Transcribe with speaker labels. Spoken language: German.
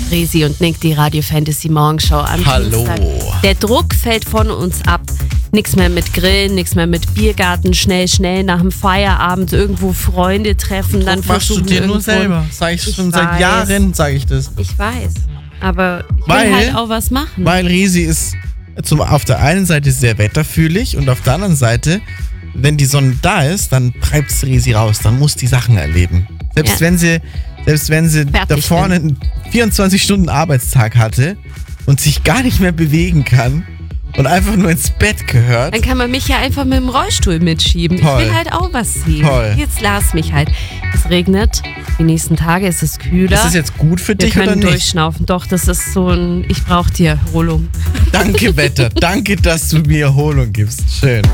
Speaker 1: Resi und Nick, die Radio Fantasy Morgenshow am
Speaker 2: Hallo.
Speaker 1: Dienstag. Der Druck fällt von uns ab. Nichts mehr mit Grillen, nichts mehr mit Biergarten, schnell nach dem Feierabend irgendwo Freunde treffen. Dann
Speaker 2: Machst du dir nur selber. Sag ich schon seit Jahren, sage ich das.
Speaker 1: Ich weiß, aber ich will halt auch was machen.
Speaker 2: Weil Resi ist auf der einen Seite sehr wetterfühlig und auf der anderen Seite, wenn die Sonne da ist, dann treibt's Resi raus, dann muss die Sachen erleben. Selbst wenn sie da vorne einen 24-Stunden-Arbeitstag hatte und sich gar nicht mehr bewegen kann und einfach nur ins Bett gehört.
Speaker 1: Dann kann man mich ja einfach mit dem Rollstuhl mitschieben.
Speaker 2: Toll.
Speaker 1: Ich will halt auch was sehen.
Speaker 2: Toll.
Speaker 1: Jetzt lass mich halt. Es regnet, die nächsten Tage ist es kühler.
Speaker 2: Ist das jetzt gut für dich
Speaker 1: Wir
Speaker 2: oder
Speaker 1: können
Speaker 2: nicht?
Speaker 1: durchschnaufen. Doch, das ist so ein, ich brauche die Erholung.
Speaker 2: Danke, Wetter. Danke, dass du mir Erholung gibst. Schön.